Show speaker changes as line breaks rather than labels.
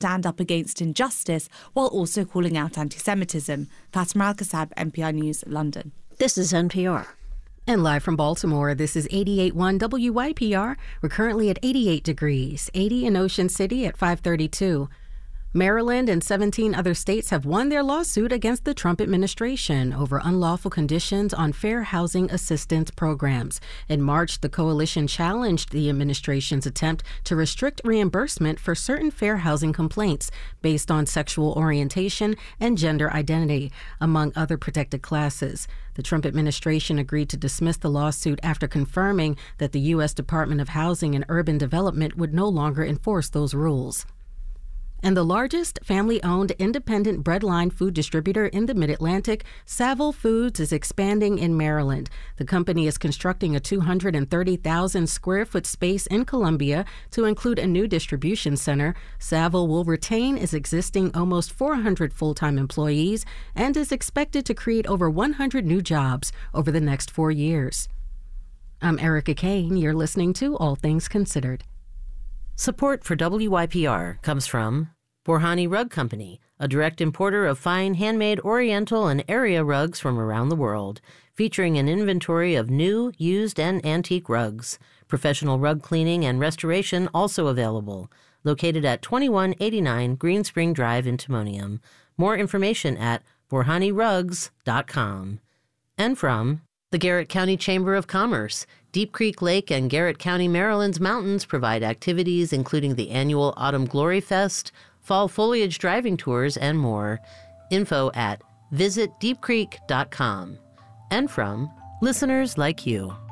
stand up against injustice while also calling out anti-Semitism. Fatima Al-Kassab, NPR News, London.
This is NPR.
And live from Baltimore, this is 88.1 WYPR. We're currently at 88 degrees, 80 in Ocean City at 532. Maryland and 17 other states have won their lawsuit against the Trump administration over unlawful conditions on fair housing assistance programs. In March, the coalition challenged the administration's attempt to restrict reimbursement for certain fair housing complaints based on sexual orientation and gender identity, among other protected classes. The Trump administration agreed to dismiss the lawsuit after confirming that the U.S. Department of Housing and Urban Development would no longer enforce those rules. And the largest family-owned independent breadline food distributor in the Mid-Atlantic, Saville Foods, is expanding in Maryland. The company is constructing a 230,000 square foot space in Columbia to include a new distribution center. Saville will retain its existing almost 400 full-time employees and is expected to create over 100 new jobs over the next 4 years. I'm Erica Kane. You're listening to All Things Considered.
Support for WYPR comes from Borhani Rug Company, a direct importer of fine handmade Oriental and area rugs from around the world, featuring an inventory of new, used, and antique rugs. Professional rug cleaning and restoration also available. Located at 2189 Green Spring Drive in Timonium. More information at borhanirugs.com. And from the Garrett County Chamber of Commerce. Deep Creek Lake and Garrett County, Maryland's mountains provide activities including the annual Autumn Glory Fest, fall foliage driving tours, and more. Info at visitdeepcreek.com. And from listeners like you.